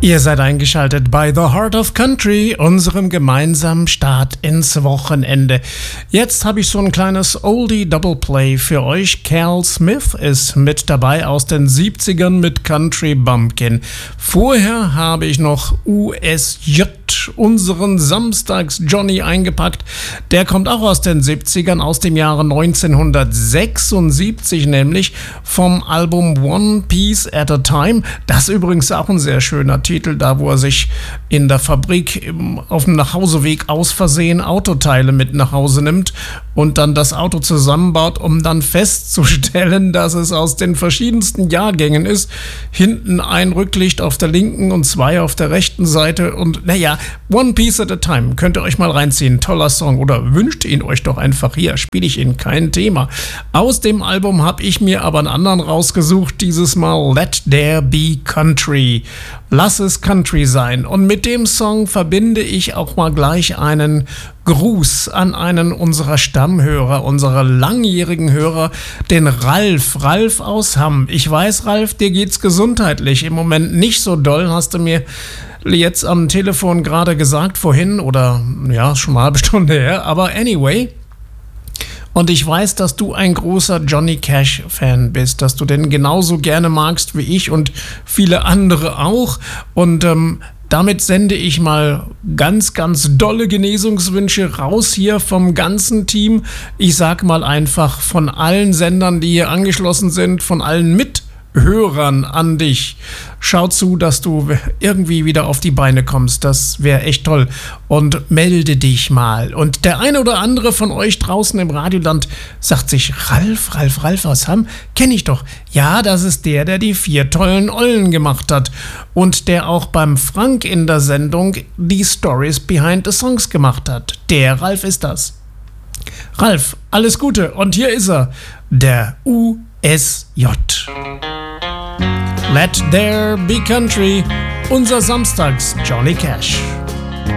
Ihr seid eingeschaltet bei The Heart of Country, unserem gemeinsamen Start ins Wochenende. Jetzt habe ich so ein kleines Oldie-Double-Play für euch. Cal Smith ist mit dabei aus den 70ern mit Country Bumpkin. Vorher habe ich noch USJ, unseren Samstags-Johnny, eingepackt. Der kommt auch aus den 70ern, aus dem Jahre 1976 nämlich, vom Album One Piece at a Time. Das ist übrigens auch ein sehr schöner Titel, da wo er sich in der Fabrik auf dem Nachhauseweg aus Versehen Autoteile mit nach Hause nimmt und dann das Auto zusammenbaut, um dann festzustellen, dass es aus den verschiedensten Jahrgängen ist. Hinten ein Rücklicht auf der linken und zwei auf der rechten Seite und naja, One Piece at a Time, könnt ihr euch mal reinziehen. Toller Song, oder wünscht ihn euch doch einfach hier, spiele ich ihn, kein Thema. Aus dem Album habe ich mir aber einen anderen rausgesucht, dieses Mal Let There Be Country. Lass es Country sein. Und mit dem Song verbinde ich auch mal gleich einen Gruß an einen unserer Stammhörer, unserer langjährigen Hörer, den Ralf. Ralf aus Hamm. Ich weiß, Ralf, dir geht's gesundheitlich im Moment nicht so doll, hast du mir jetzt am Telefon gerade gesagt vorhin, oder ja, schon mal eine halbe Stunde her, aber anyway. Und ich weiß, dass du ein großer Johnny Cash-Fan bist, dass du den genauso gerne magst wie ich und viele andere auch. Und damit sende ich mal ganz, ganz dolle Genesungswünsche raus hier vom ganzen Team. Ich sag mal einfach von allen Sendern, die hier angeschlossen sind, von allen Mithörern an dich. Schau zu, dass du irgendwie wieder auf die Beine kommst. Das wäre echt toll. Und melde dich mal. Und der eine oder andere von euch draußen im Radioland sagt sich, Ralf aus Hamm, kenne ich doch. Ja, das ist der die 4 tollen Ollen gemacht hat. Und der auch beim Frank in der Sendung die Stories behind the Songs gemacht hat. Der Ralf ist das. Ralf, alles Gute. Und hier ist er, der USJ. Let There Be Country, unser Samstags Johnny Cash.